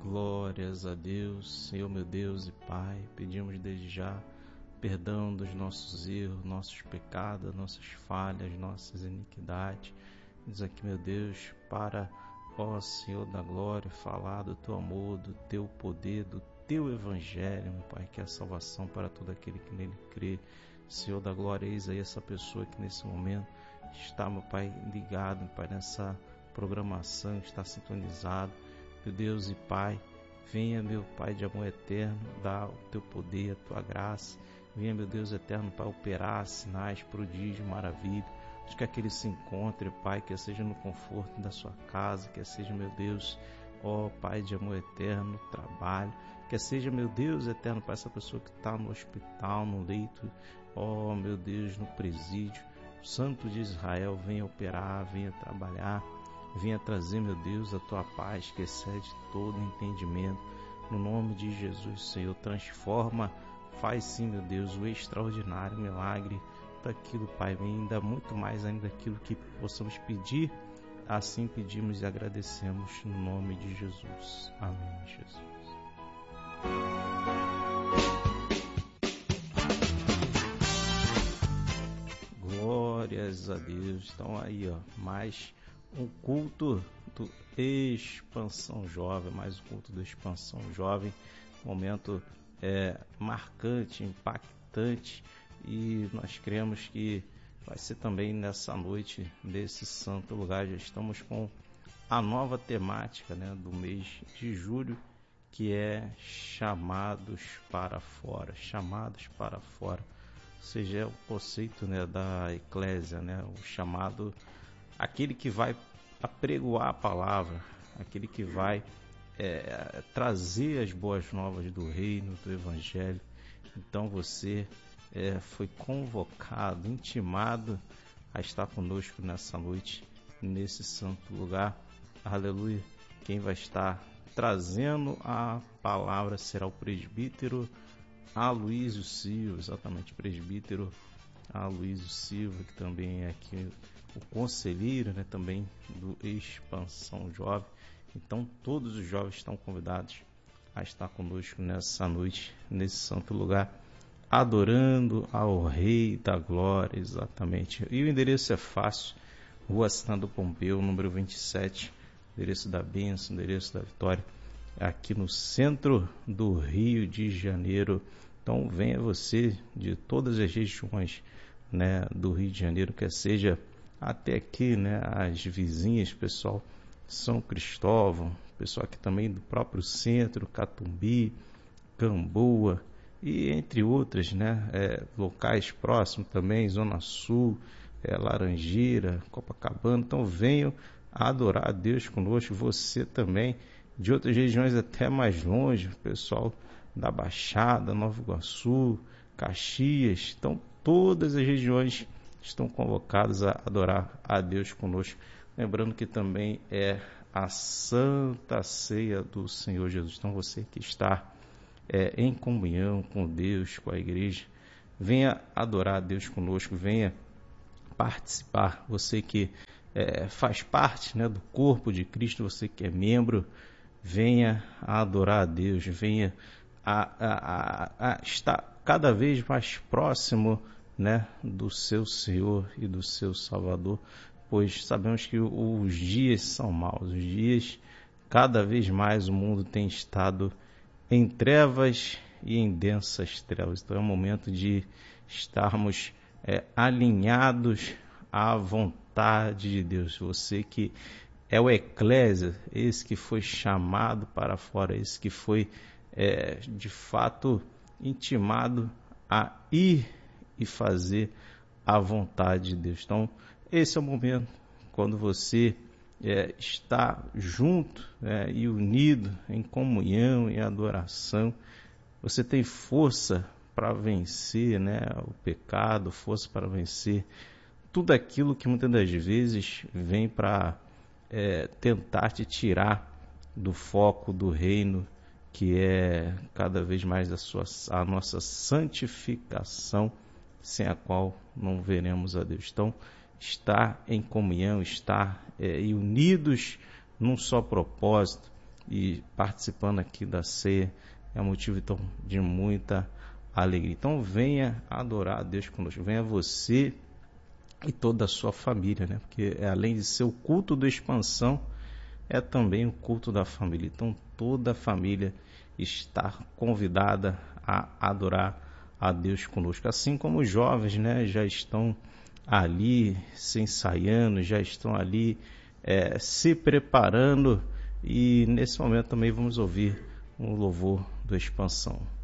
Glórias a Deus, Senhor meu Deus e Pai, pedimos desde já perdão dos nossos erros, nossos pecados, nossas falhas, nossas iniquidades. Diz aqui, meu Deus, para, ó Senhor da glória, falar do Teu amor, do Teu poder, do Teu Evangelho, meu Pai, que é a salvação para todo aquele que nele crê. Senhor da glória, eis aí essa pessoa que nesse momento está, meu Pai, ligado, meu Pai, nessa programação, está sintonizado. Meu Deus e Pai, venha, meu Pai de amor eterno, dar o Teu poder, a Tua graça. Venha, meu Deus eterno, Pai, operar sinais, prodígio, maravilha. Que aquele se encontre, Pai, que seja no conforto da sua casa, que seja, meu Deus, ó Pai de amor eterno, no trabalho, que seja, meu Deus eterno, Pai, essa pessoa que está no hospital, no leito, ó meu Deus, no presídio. O Santo de Israel, venha operar, venha trabalhar, venha trazer, meu Deus, a Tua paz que excede todo entendimento. No nome de Jesus, Senhor, transforma, faz sim, meu Deus, o extraordinário milagre daquilo, Pai, vem ainda muito mais ainda daquilo que possamos pedir. Assim pedimos e agradecemos no nome de Jesus. Amém, Jesus. Glórias a Deus. Então aí, ó, mais um culto do Expansão Jovem, mais um culto do Expansão Jovem, momento marcante, impactante, e nós cremos que vai ser também nessa noite desse santo lugar. Já estamos com a nova temática, né, do mês de julho, que é chamados para fora, chamados para fora. Ou seja, é o conceito, né, da eclésia, né, o chamado, aquele que vai apregoar a palavra, aquele que vai trazer as boas novas do reino, do evangelho. Então você foi convocado, intimado a estar conosco nessa noite, nesse santo lugar. Aleluia. Quem vai estar trazendo a palavra será o presbítero Aloísio Silva, exatamente, presbítero Aloísio Silva, que também é aqui o conselheiro, né, também do Expansão Jovem. Então todos os jovens estão convidados a estar conosco nessa noite, nesse santo lugar, adorando ao Rei da Glória, exatamente. E o endereço é fácil, Rua Assinado Pompeu, número 27, endereço da bênção, endereço da vitória, aqui no centro do Rio de Janeiro. Então venha você de todas as regiões, né, do Rio de Janeiro, quer seja até aqui, né, as vizinhas, pessoal, São Cristóvão, pessoal aqui também do próprio centro, Catumbi, Camboa, e entre outras, né, locais próximos também, Zona Sul, Laranjeira, Copacabana. Então venham adorar a Deus conosco. Você também de outras regiões até mais longe, pessoal da Baixada, Nova Iguaçu, Caxias. Então todas as regiões estão convocadas a adorar a Deus conosco. Lembrando que também é a Santa Ceia do Senhor Jesus. Então você que está em comunhão com Deus, com a igreja, venha adorar a Deus conosco, venha participar. Você que faz parte, né, do corpo de Cristo, você que é membro, venha adorar a Deus, venha a estar cada vez mais próximo, né, do seu Senhor e do seu Salvador, pois sabemos que os dias são maus, os dias, cada vez mais o mundo tem estado em trevas e em densas trevas. Então é o momento de estarmos alinhados à vontade de Deus. Você que é o eclésia, esse que foi chamado para fora, esse que foi de fato intimado a ir e fazer a vontade de Deus. Então esse é o momento quando você está junto e unido em comunhão e adoração. Você tem força para vencer, né, o pecado, força para vencer tudo aquilo que muitas das vezes vem para tentar te tirar do foco do reino, que é cada vez mais a nossa santificação, sem a qual não veremos a Deus. Então, estar em comunhão, estar e unidos num só propósito, e participando aqui da ceia é motivo então, de muita alegria. Então venha adorar a Deus conosco, venha você e toda a sua família, né? Porque além de ser o culto da expansão, é também o culto da família. Então toda a família está convidada a adorar a Deus conosco. Assim como os jovens, né, já estão ali se ensaiando, já estão ali se preparando, e nesse momento também vamos ouvir um louvor da expansão.